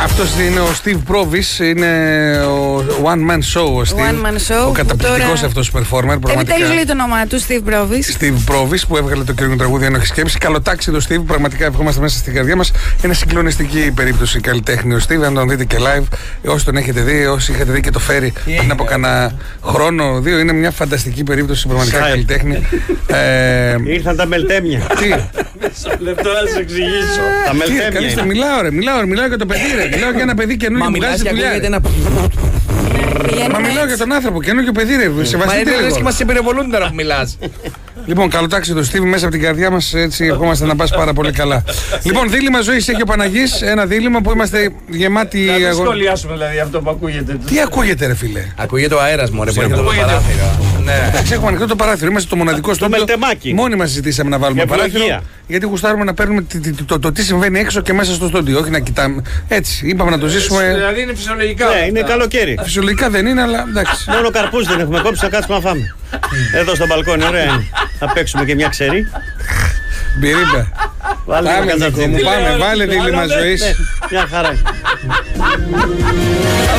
Αυτός είναι ο Steve Provis, είναι ο one man show ο Steve. One man show. Ο καταπληκτικός αυτός performer. Επιτέλους λέει το όνομά του, Steve Provis. Steve Provis που έβγαλε το καινούργιο τραγούδι Αν Έχει Σκέψη. Καλοτάξει το Steve, πραγματικά ευχόμαστε μέσα στην καρδιά μας. Είναι συγκλονιστική περίπτωση καλλιτέχνη ο Steve, αν τον δείτε και live. Όσοι τον έχετε δει, όσοι είχατε δει και το Ferry πριν από κανένα χρόνο, δύο, είναι μια φανταστική περίπτωση πραγματικά καλλιτέχνη. Ήρθαν τα μελτέμια. Τι? Λεπτό να σας εξηγήσω. Τα μελτέμια. Μιλάω για το παιδί, ρε. Μιλάω για ένα παιδί καινούργιο που βγάζει δουλειά. Μα μιλάω για τον άνθρωπο, καινούργιο παιδί, ρε. Σεβαστείτε λίγο. Μα σε πυροβολούν τώρα που μιλάς. Λοιπόν, καλοτάξει το Steve μέσα από την καρδιά μας. Έτσι, ευχόμαστε να πας πάρα πολύ καλά. Λοιπόν, δίλημμα ζωής έχει ο Παναγής. Ένα δίλημμα που είμαστε γεμάτοι. Να μην σχολιάσουμε δηλαδή αυτό που ακούγεται. Τι ακούγεται, ρε φίλε? Ακούγεται ο αέρας μου, ρε. Μπορεί να το παράθυρο. Εντάξει, έχουμε ανοιχτό το παράθυρο. Είμαστε το μοναδικό στούντιο. μελτεμάκι. Μόνοι μας ζητήσαμε να βάλουμε παράθυρο. Γιατί γουστάρουμε να παίρνουμε το τι συμβαίνει έξω και μέσα στο στούντιο. Όχι να κοιτάμε. Έτσι, είπαμε να το ζήσουμε. Δηλαδή είναι φυσιολογικά. Ναι, είναι καλοκαίρι. Φυσιολογικά δεν είναι, αλλά εντάξει. Μόνο καρπούς δεν έχουμε κόψει, θα κάτσουμε να φάμε. Εδώ στο μπαλκόνι, ωραία είναι. Θα παίξουμε και μια ξερή. Μπυρίμπα. Πάμε, βάλε δίλημμα ζωής. Μια χαρά.